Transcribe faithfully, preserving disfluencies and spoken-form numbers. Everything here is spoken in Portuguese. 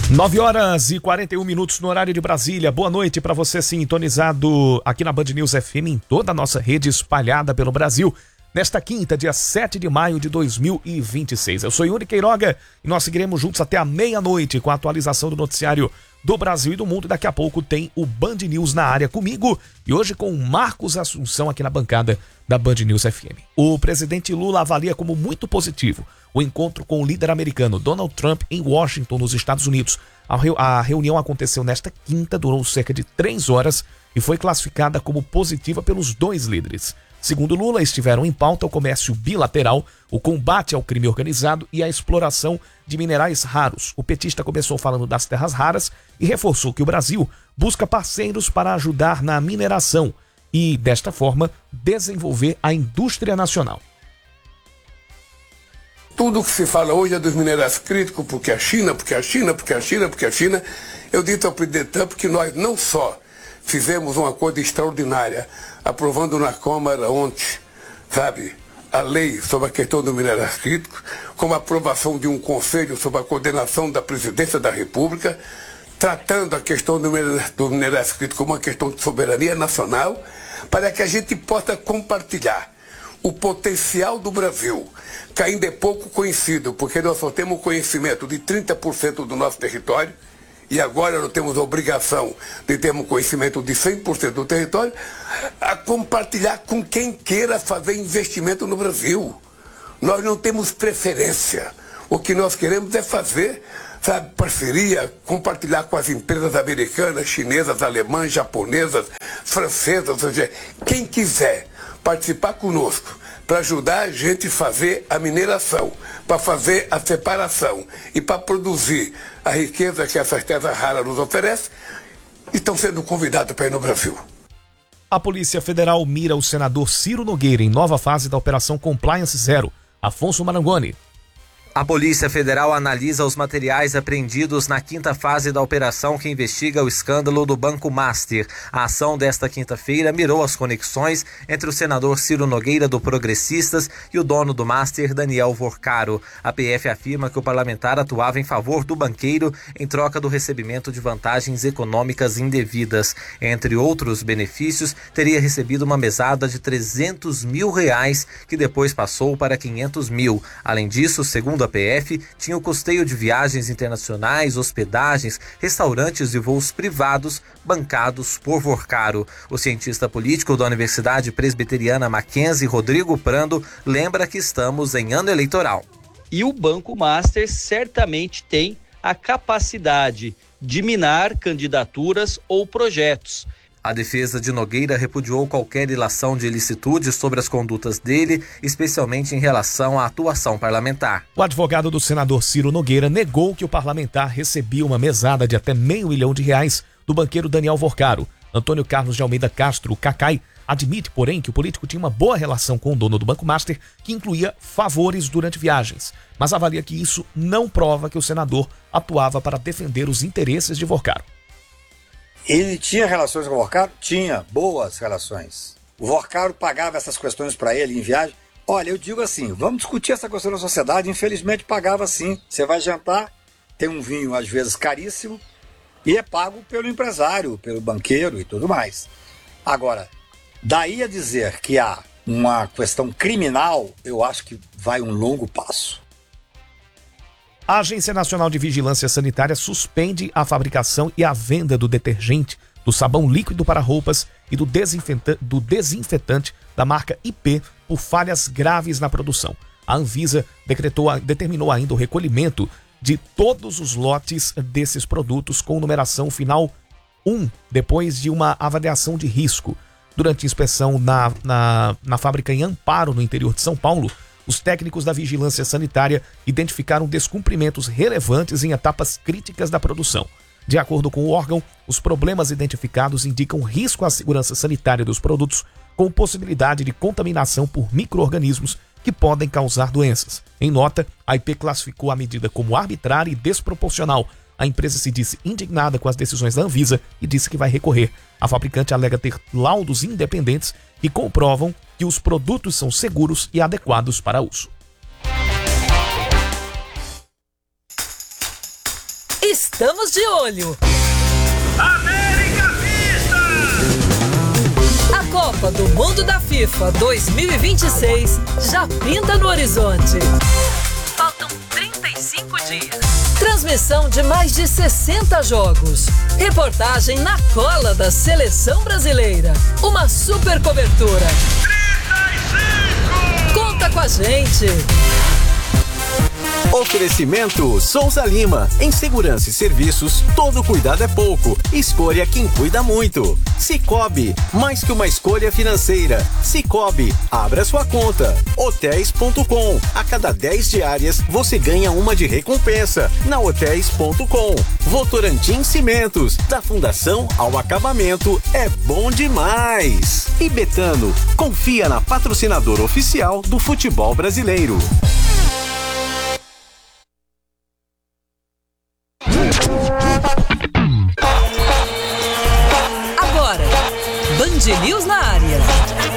nove horas e quarenta e um minutos no horário de Brasília. Boa noite para você sintonizado aqui na Band News F M em toda a nossa rede espalhada pelo Brasil. Nesta quinta, dia sete de maio de dois mil e vinte e seis. Eu sou Yuri Queiroga e nós seguiremos juntos até a meia-noite com a atualização do noticiário do Brasil e do mundo. Daqui a pouco tem o Band News na área comigo e hoje com o Marcos Assunção aqui na bancada da Band News F M. O presidente Lula avalia como muito positivo o encontro com o líder americano Donald Trump em Washington, nos Estados Unidos. A reunião aconteceu nesta quinta, durou cerca de três horas e foi classificada como positiva pelos dois líderes. Segundo Lula, estiveram em pauta o comércio bilateral, o combate ao crime organizado e a exploração de minerais raros. O petista começou falando das terras raras e reforçou que o Brasil busca parceiros para ajudar na mineração e, desta forma, desenvolver a indústria nacional. Tudo que se fala hoje é dos minerais críticos, porque a China, porque a China, porque a China, porque a China. Eu disse ao presidente Trump que nós não só fizemos uma coisa extraordinária, aprovando na Câmara ontem, sabe, a lei sobre a questão do minerais críticos, como a aprovação de um conselho sobre a coordenação da presidência da República, tratando a questão do minerais, do minerais críticos como uma questão de soberania nacional, para que a gente possa compartilhar o potencial do Brasil, que ainda é pouco conhecido, porque nós só temos conhecimento de trinta por cento do nosso território, e agora nós temos a obrigação de termos conhecimento de cem por cento do território, a compartilhar com quem queira fazer investimento no Brasil. Nós não temos preferência. O que nós queremos é fazer, sabe, parceria, compartilhar com as empresas americanas, chinesas, alemãs, japonesas, francesas, ou seja, quem quiser participar conosco para ajudar a gente a fazer a mineração, para fazer a separação e para produzir a riqueza que essas terras raras nos oferecem, estão sendo convidados para ir no Brasil. A Polícia Federal mira o senador Ciro Nogueira em nova fase da Operação Compliance Zero. Afonso Marangoni. A Polícia Federal analisa os materiais apreendidos na quinta fase da operação que investiga o escândalo do Banco Master. A ação desta quinta-feira mirou as conexões entre o senador Ciro Nogueira do Progressistas e o dono do Master, Daniel Vorcaro. A P F afirma que o parlamentar atuava em favor do banqueiro em troca do recebimento de vantagens econômicas indevidas. Entre outros benefícios, teria recebido uma mesada de trezentos mil reais, que depois passou para quinhentos mil. Além disso, segundo a P F, tinha o custeio de viagens internacionais, hospedagens, restaurantes e voos privados bancados por Vorcaro. O cientista político da Universidade Presbiteriana Mackenzie, Rodrigo Prando, lembra que estamos em ano eleitoral. E o Banco Master certamente tem a capacidade de minar candidaturas ou projetos. A defesa de Nogueira repudiou qualquer ilação de ilicitude sobre as condutas dele, especialmente em relação à atuação parlamentar. O advogado do senador Ciro Nogueira negou que o parlamentar recebia uma mesada de até meio milhão de reais do banqueiro Daniel Vorcaro. Antônio Carlos de Almeida Castro, Cacai, admite, porém, que o político tinha uma boa relação com o dono do Banco Master, que incluía favores durante viagens, mas avalia que isso não prova que o senador atuava para defender os interesses de Vorcaro. Ele tinha relações com o Vorcaro? Tinha boas relações. O Vorcaro pagava essas questões para ele em viagem? Olha, eu digo assim, vamos discutir essa questão na sociedade. Infelizmente pagava sim. Você vai jantar, tem um vinho às vezes caríssimo e é pago pelo empresário, pelo banqueiro e tudo mais. Agora, daí a dizer que há uma questão criminal, eu acho que vai um longo passo. A Agência Nacional de Vigilância Sanitária suspende a fabricação e a venda do detergente, do sabão líquido para roupas e do desinfetante, do desinfetante da marca I P por falhas graves na produção. A Anvisa decretou, determinou ainda o recolhimento de todos os lotes desses produtos com numeração final um, depois de uma avaliação de risco. Durante inspeção na, na, na fábrica em Amparo, no interior de São Paulo, os técnicos da Vigilância Sanitária identificaram descumprimentos relevantes em etapas críticas da produção. De acordo com o órgão, os problemas identificados indicam risco à segurança sanitária dos produtos, com possibilidade de contaminação por micro-organismos que podem causar doenças. Em nota, a I P classificou a medida como arbitrária e desproporcional. A empresa se disse indignada com as decisões da Anvisa e disse que vai recorrer. A fabricante alega ter laudos independentes que comprovam que os produtos são seguros e adequados para uso. Estamos de olho. América Vista! A Copa do Mundo da FIFA dois mil e vinte e seis já pinta no horizonte. Faltam trinta e cinco dias. Transmissão de mais de sessenta jogos. Reportagem na cola da seleção brasileira. Uma super cobertura. trinta e cinco! Conta com a gente. Oferecimento Souza Lima. Em segurança e serviços, todo cuidado é pouco. Escolha quem cuida muito. Cicobi, mais que uma escolha financeira. Cicobi, abra sua conta. Hotéis ponto com. A cada dez diárias, você ganha uma de recompensa. Na Hotéis ponto com. Votorantim Cimentos. Da fundação ao acabamento, é bom demais. E Betano, confia na patrocinadora oficial do futebol brasileiro. Agora, Band News na área.